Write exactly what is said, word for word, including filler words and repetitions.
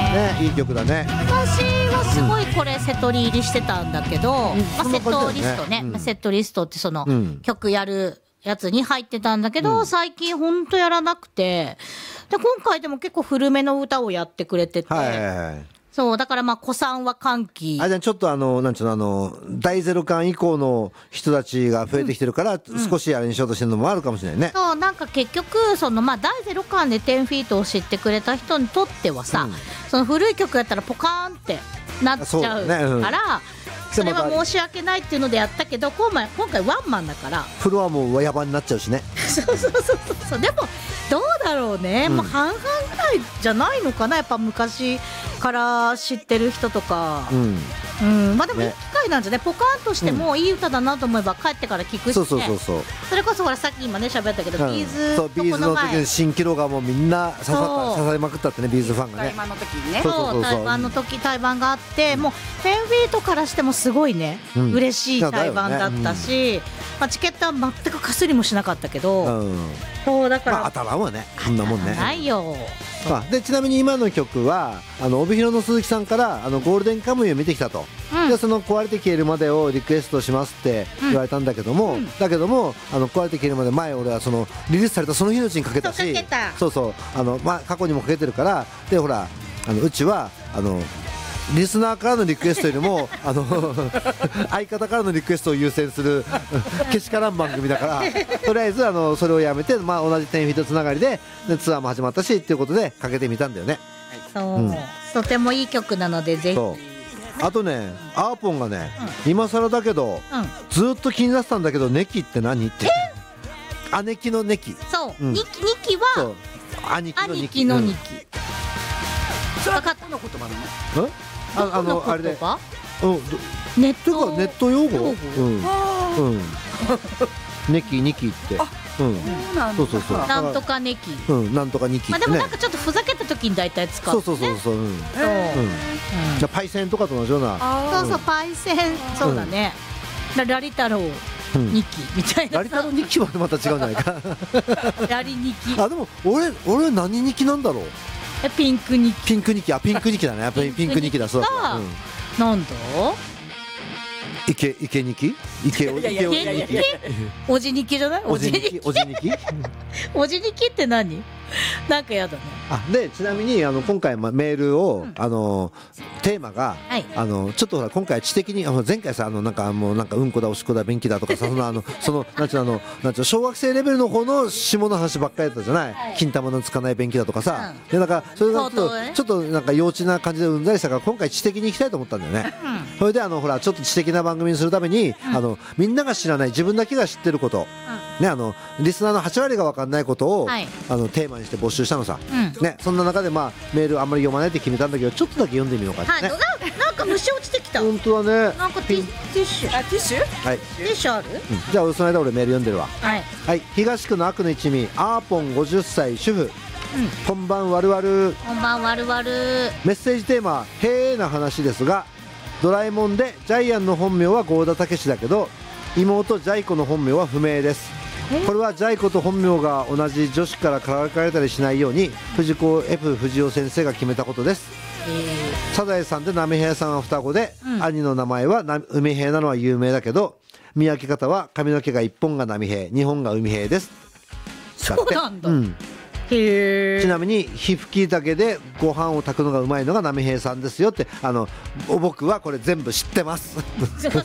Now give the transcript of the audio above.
ね、いい曲だね。 昔はすごいこれセトリ入りしてたんだけど、 うんまあ、セットリストね、 うん、 セットリストってその、 うん、 曲やるやつに入ってたんだけど、 うん、 最近ほんとやらなくて、で今回でも結構古めの歌をやってくれてて、 はいはいはい、 そうだからまあ古参は歓喜。 あ、じゃあちょっとあのなんちゅうの、あの大ゼロ感以降の人たちが増えてきてるから、うん、少しあれにしようとしてるのもあるかもしれないね。 そうなんか結局そのまあ大ゼロ感でじゅうフィートを知ってくれた人にとってはさ、うん、その古い曲やったらポカーンってなっちゃうから、うん、それは申し訳ないっていうのでやったけど、今回今回ワンマンだからフロアも野蛮になっちゃうしね。 そうそうそうそうでもどうだろうね、うん、もう半々ぐらいじゃないのかな、やっぱ昔から知ってる人とか、うんうん、まあでもいい機会なんじゃね、ポカーンとしてもいい歌だなと思えば帰ってから聴くし、ね、 そうそうそうそう、 それこそほらさっき今ね喋ったけど、うん、ビーズとこの前、 ビーズの時に新キロがもうみんな刺さ刺されまくったってね、ビーズファンがね、 対バンの時にね、 そう対バンの時対バンがあって、うん、もうじゅうフィートからしてもすごいね、うん、嬉しい対バンだったし、ね、うん、まあ、チケットは全くかすりもしなかったけど、うん、そうだから、 まあ、当たらんわね、こんなもんね。 ないよ。 あでちなみに今の曲はあの帯広の鈴木さんからあのゴールデンカムイを見てきたと、うん、でその壊れて消えるまでをリクエストしますって言われたんだけども、うん、だけどもあの壊れて消えるまで前俺はそのリリースされたその日のうちにかけたし、そうそう、あの、まあ、過去にもかけてるから、でほらあのうちはあのリスナーからのリクエストよりもあの相方からのリクエストを優先するけしからん番組だから、とりあえずあのそれをやめて、まあ、同じじゅうフィートつながり で, でツアーも始まったしっていうことでかけてみたんだよね。 そう、うん、とてもいい曲なのでぜひ。 あとね、アーポンがね、うん、今更だけど、うん、ずっと気になってたんだけど、ネキって何って姉貴のネキ、 そう、うん、ニキニキは兄貴のニキ、 兄貴のニキ、 それはどの言葉なの？ うんああのあれで、 うん、ネットネット用語、うん、うん、ネキニキって、うん、そうそうそう、 なんとかネキ、 うん、なんとかニキってね。 まあでもなんかちょっとふざけた時に大体使う、ね、 そうそうそうそう、うん、そう、じゃパイセンとかと同じような、 そうそうパイセン、そうだね、ラリ太郎ニキみたいな、 ラリ太郎ニキはまた違うんじゃないか。 ラリニキ、 あでも俺俺何ニキなんだろう。 ピンクニキ、 ピンクニキ、あピンクニキだね、やっぱりピンクニキだ、そう、 うん、なんだイケイケニキ、イケオイケオニキ、 おじニキじゃない？ おじニキ、おじニキ、 おじニキって何？なんかやだね。 あでちなみにあの今回メールを、うん、あのテーマが、はい、あのちょっとほら今回知的にあの前回さあのなんかもうなんかうんこだおしっこだ便器だとかさそのあのそのなんちゅうあのなんちゅう小学生レベルの方の下の話ばっかりだったじゃない、はい、金玉のつかない便器だとかさ、うん、でなんかそれがちょっと、ね、ちょっとなんか幼稚な感じでうんざりしたから今回知的にいきたいと思ったんだよね、うん、それであのほらちょっと知的な番組にするために、うん、あのみんなが知らない自分だけが知ってること、うん、ねあのリスナーのはち割が分かんないことを、はい、あのテーマにして募集したのさ、うん、ねそんな中でまあメールあんまり読まないって決めたんだけどちょっとだけ読んでみようかってね、はい、 な, なんか虫落ちてきた。 本当だね。 なんかティッシュ、あティッシュ、 はい、 ティッシュある、うん、 じゃあその間俺メール読んでるわ。 はい、 はい、東区の悪の一味アーポンごじゅっさい主婦、うん、こんばんわるわる、 こんばんわるわる。 メッセージテーマへーな話ですが、ドラえもんでジャイアンの本名は郷田武史だけど妹ジャイ子の本名は不明です。これはジャイ子と本名が同じ女子からからかれたりしないように藤子 F 不二雄先生が決めたことです。サザエさんで波平さんは双子で、うん、兄の名前は海平なのは有名だけど見分け方は髪の毛がいっぽんが波平にほんが海平です。 そうなんだ、うん、 へちなみに火吹き竹でご飯を炊くのがうまいのが波平さんですよって、あの僕はこれ全部知ってます。